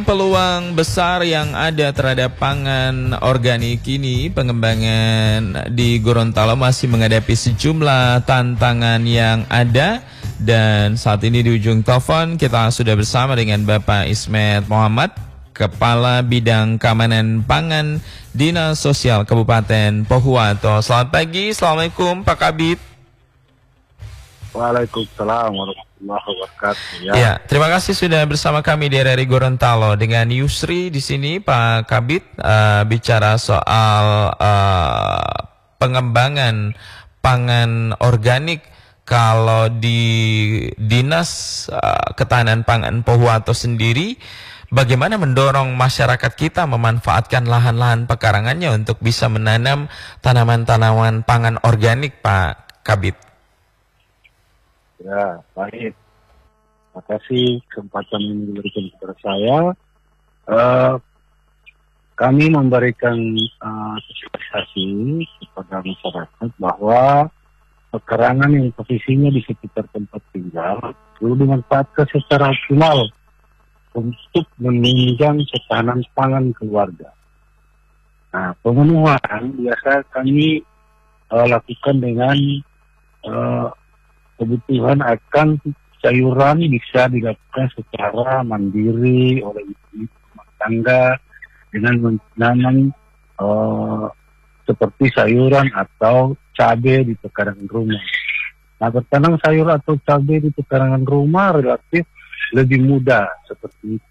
Peluang besar yang ada terhadap pangan organik ini, pengembangan di Gorontalo masih menghadapi sejumlah tantangan yang ada. Dan saat ini di ujung telepon kita sudah bersama dengan Bapak Ismet Muhammad, Kepala Bidang Keamanan Pangan Dinas Sosial Kabupaten Pohuwato. Selamat pagi, Assalamualaikum Pak Kabid. Waalaikumsalam warahmatullahi wabarakatuh. Ya, terima kasih sudah bersama kami di RRI Gorontalo dengan Yusri di sini, Pak Kabid, bicara soal pengembangan pangan organik. Kalau di Dinas Ketahanan Pangan Pohuwato sendiri, bagaimana mendorong masyarakat kita memanfaatkan lahan-lahan pekarangannya untuk bisa menanam tanaman-tanaman pangan organik, Pak Kabid? Ya, baik. Terima kasih kesempatan yang diberikan kepada saya. Kami memberikan sosialisasi kepada masyarakat bahwa pekarangan yang posisinya di sekitar tempat tinggal perlu dimanfaatkan secara optimal untuk menunjang ketahanan pangan keluarga. Nah, pemenuhan biasa kami lakukan dengan kebutuhan akan sayuran bisa dilakukan secara mandiri oleh ibu rumah tangga dengan menanam seperti sayuran atau cabai di pekarangan rumah. Nah, bertanam sayur atau cabai di pekarangan rumah relatif lebih mudah seperti itu.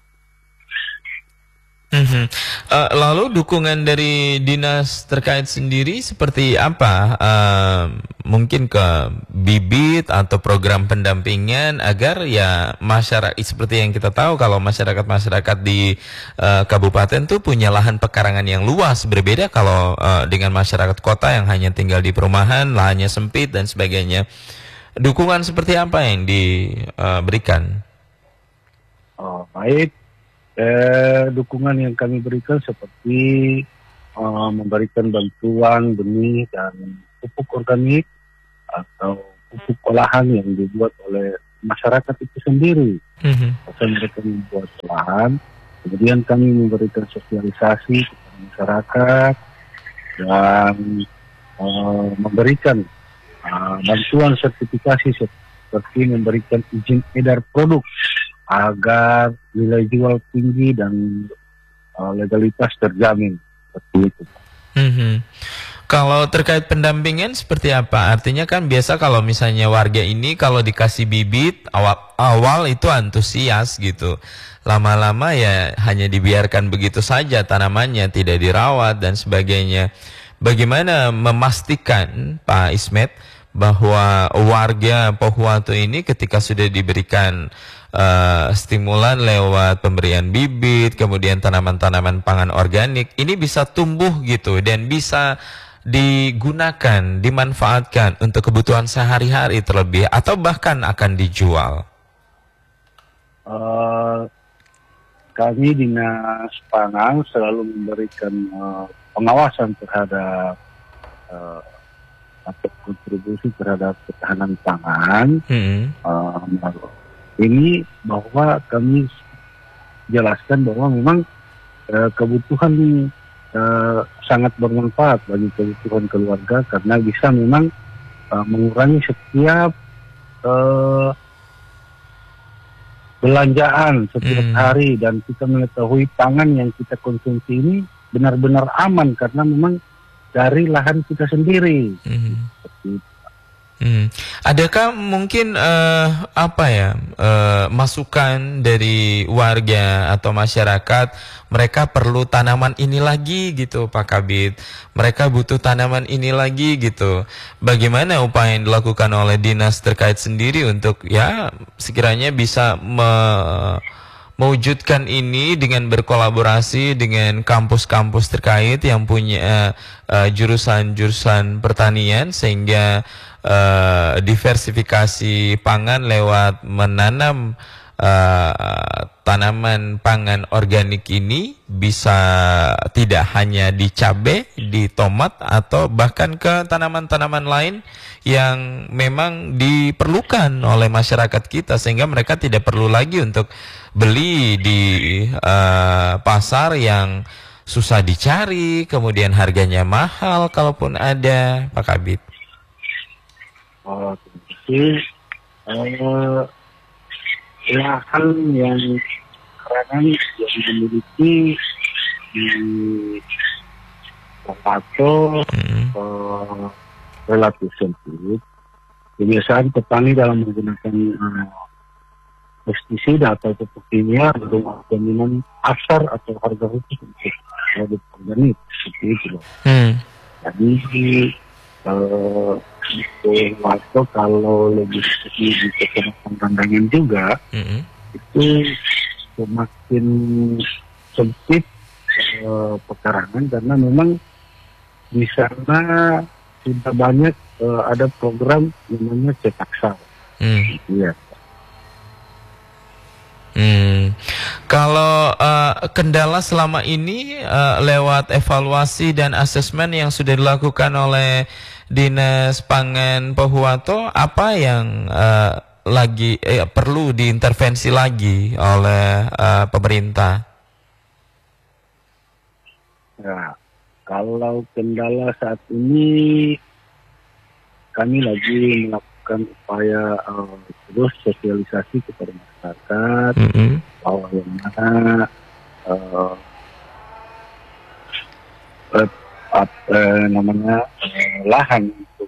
Lalu dukungan dari dinas terkait sendiri seperti apa? Mungkin ke bibit atau program pendampingan agar ya masyarakat, seperti yang kita tahu kalau masyarakat di kabupaten tuh punya lahan pekarangan yang luas, berbeda kalau dengan masyarakat kota yang hanya tinggal di perumahan, lahannya sempit dan sebagainya. Dukungan seperti apa yang diberikan? Baik. Dukungan yang kami berikan seperti memberikan bantuan benih dan pupuk organik atau pupuk olahan yang dibuat oleh masyarakat itu sendiri. Mereka membuat olahan, kemudian kami memberikan sosialisasi kepada masyarakat dan memberikan bantuan sertifikasi seperti memberikan izin edar produk agar nilai jual tinggi dan legalitas terjamin, seperti itu. Kalau terkait pendampingan seperti apa? Artinya kan biasa kalau misalnya warga ini kalau dikasih bibit awal itu antusias gitu. Lama-lama ya hanya dibiarkan begitu saja tanamannya, tidak dirawat dan sebagainya. Bagaimana memastikan Pak Ismet bahwa warga Pohuwato ini ketika sudah diberikan stimulan lewat pemberian bibit, kemudian tanaman-tanaman pangan organik, ini bisa tumbuh gitu dan bisa digunakan, dimanfaatkan untuk kebutuhan sehari-hari terlebih atau bahkan akan dijual? Kami Dinas Pangan selalu memberikan pengawasan terhadap atau kontribusi terhadap ketahanan pangan. Ini bahwa kami jelaskan bahwa memang kebutuhan sangat bermanfaat bagi kebutuhan keluarga karena bisa memang mengurangi setiap belanjaan setiap hari, dan kita mengetahui pangan yang kita konsumsi ini benar-benar aman karena memang dari lahan kita sendiri. Seperti itu. Adakah mungkin masukan dari warga atau masyarakat, mereka perlu tanaman ini lagi gitu Pak Kabid, mereka butuh tanaman ini lagi gitu. Bagaimana upaya yang dilakukan oleh dinas terkait sendiri untuk ya sekiranya bisa mewujudkan ini dengan berkolaborasi dengan kampus-kampus terkait yang punya jurusan-jurusan pertanian sehingga diversifikasi pangan lewat menanam tanaman pangan organik ini bisa tidak hanya di cabai, di tomat, atau bahkan ke tanaman-tanaman lain yang memang diperlukan oleh masyarakat kita, sehingga mereka tidak perlu lagi untuk beli di pasar yang susah dicari, kemudian harganya mahal kalaupun ada, Pak Kabid. Oh, jadi lahan yang sekarang yang dimiliki di Pato relatif sempit. Kebiasaan petani dalam menggunakan pestisida atau pupuk kimia belum dominan pasar atau harga khusus untuk produk organik seperti itu. Jadi waktu kalau lebih di kecamatan Pandangan juga itu semakin sempit pekarangan karena memang di sana sudah banyak ada program namanya cetak sawah. Iya. Kalau kendala selama ini lewat evaluasi dan asesmen yang sudah dilakukan oleh Dinas Pangan Pohuwato, apa yang lagi perlu diintervensi lagi oleh pemerintah? Ya, kalau kendala saat ini kami lagi melakukan upaya terus sosialisasi kepada masyarakat bahwa yang mana lahan untuk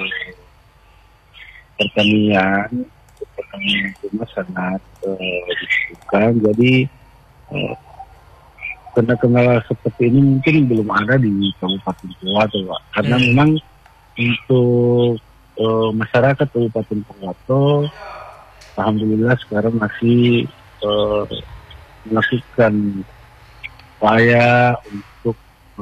pertanian cuma sangat dibutuhkan. Jadi kendala seperti ini mungkin belum ada di Kabupaten Pohuwato, Pak. Karena memang untuk masyarakat Kabupaten Pohuwato, alhamdulillah sekarang masih melakukan upaya untuk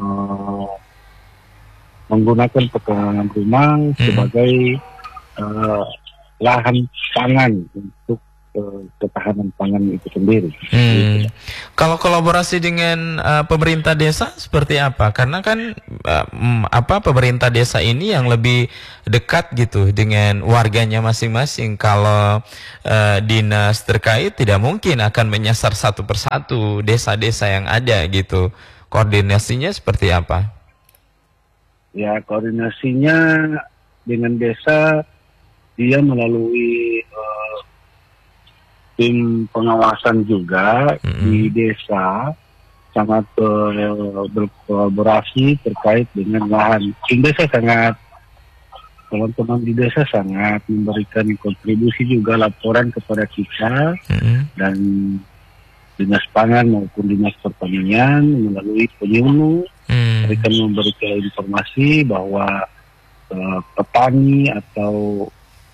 menggunakan pekarangan rumah sebagai lahan pangan untuk ketahanan pangan itu sendiri. Kalau kolaborasi dengan pemerintah desa seperti apa? Karena kan pemerintah desa ini yang lebih dekat gitu dengan warganya masing-masing. Kalau dinas terkait tidak mungkin akan menyasar satu persatu desa-desa yang ada gitu. Koordinasinya seperti apa? Ya, koordinasinya dengan desa dia melalui tim pengawasan juga di desa sangat berkolaborasi terkait dengan lahan. Tim desa sangat, teman-teman di desa sangat memberikan kontribusi juga laporan kepada kita dan Dinas Pangan maupun Dinas Pertanian melalui penyuluh mereka memberikan informasi bahwa petani atau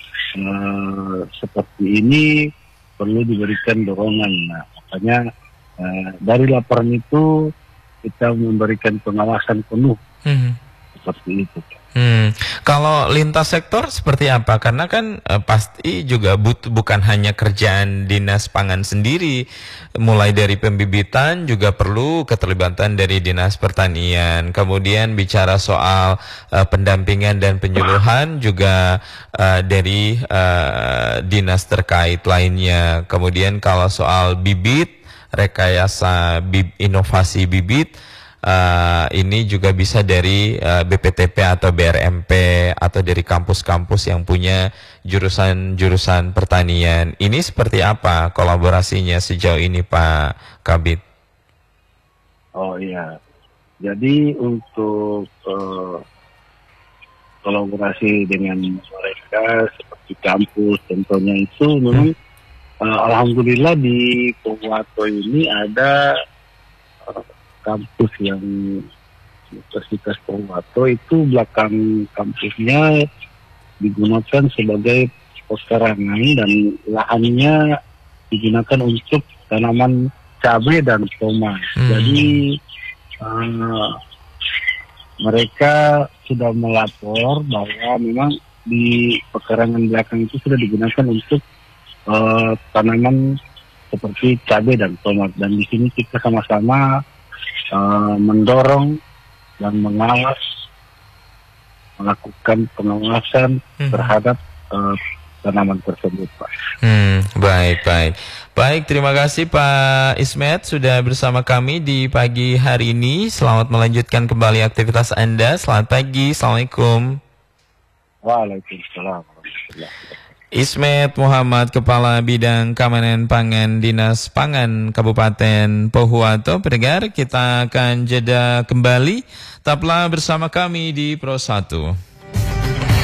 seperti ini perlu diberikan dorongan. Nah, makanya dari laporan itu kita memberikan pengawasan penuh seperti itu. Kalau lintas sektor seperti apa? Karena kan pasti juga bukan hanya kerjaan Dinas Pangan sendiri, mulai dari pembibitan juga perlu keterlibatan dari Dinas Pertanian. Kemudian bicara soal pendampingan dan penyuluhan juga dari dinas terkait lainnya. Kemudian kalau soal bibit, rekayasa inovasi bibit, ini juga bisa dari BPTP atau BRMP atau dari kampus-kampus yang punya jurusan-jurusan pertanian. Ini seperti apa kolaborasinya sejauh ini, Pak Kabid? Oh iya, jadi untuk kolaborasi dengan mereka seperti kampus contohnya itu memang alhamdulillah di Pohuwato ini ada kampus yang Universitas Pohuwato itu belakang kampusnya digunakan sebagai pekarangan dan lahannya digunakan untuk tanaman cabai dan tomat. Jadi mereka sudah melapor bahwa memang di pekarangan belakang itu sudah digunakan untuk tanaman seperti cabai dan tomat. Dan di sini kita sama-sama mendorong dan melakukan pengawasan terhadap tanaman tersebut, Pak. Baik, terima kasih Pak Ismet sudah bersama kami di pagi hari ini. Selamat melanjutkan kembali aktivitas Anda. Selamat pagi, Assalamualaikum. Waalaikumsalam. Ismet Muhammad, Kepala Bidang Keamanan Pangan Dinas Pangan Kabupaten Pohuwato. Pendengar, kita akan jeda kembali. Tetaplah bersama kami di Pro 1.